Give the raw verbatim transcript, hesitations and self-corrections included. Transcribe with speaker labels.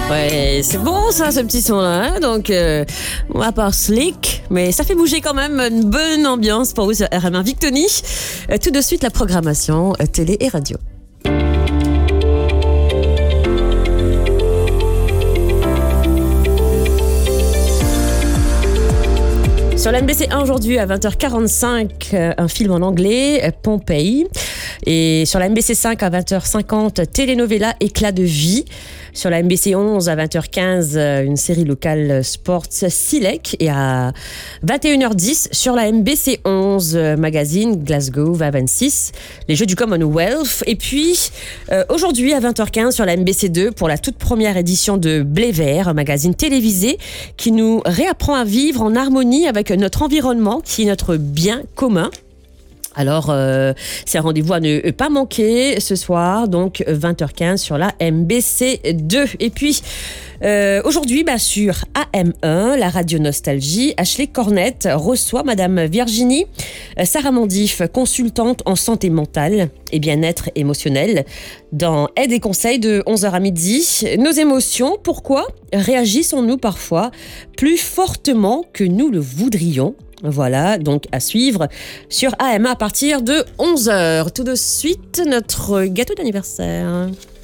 Speaker 1: Ouais, c'est bon ça, ce petit son-là. Hein. Donc, euh, on va pas slick, mais ça fait bouger quand même. Une bonne ambiance pour vous sur R M un Victoni. Euh, tout de suite, la programmation euh, télé et radio. Sur la M B C un aujourd'hui à vingt heures quarante-cinq, un film en anglais, Pompéi. Et sur la M B C cinq à vingt heures cinquante, telenovela Éclat de vie. Sur la M B C onze à vingt heures quinze, une série locale Sports Silek. Et à vingt et une heures dix, sur la M B C onze, magazine Glasgow vingt vingt-six, les Jeux du Commonwealth. Et puis euh, aujourd'hui à vingt heures quinze sur la M B C deux pour la toute première édition de Blé Vert, un magazine télévisé qui nous réapprend à vivre en harmonie avec notre environnement qui est notre bien commun. Alors, euh, c'est un rendez-vous à ne pas manquer ce soir, donc vingt heures quinze sur la M B C deux. Et puis, euh, aujourd'hui, bah, sur A M un, la radio Nostalgie, Ashley Cornette reçoit Madame Virginie Saramandif, consultante en santé mentale et bien-être émotionnel, dans Aide et conseils de onze heures à midi. Nos émotions, pourquoi réagissons-nous parfois plus fortement que nous le voudrions ? Voilà, donc à suivre sur A M A à partir de onze heures. Tout de suite, notre gâteau d'anniversaire.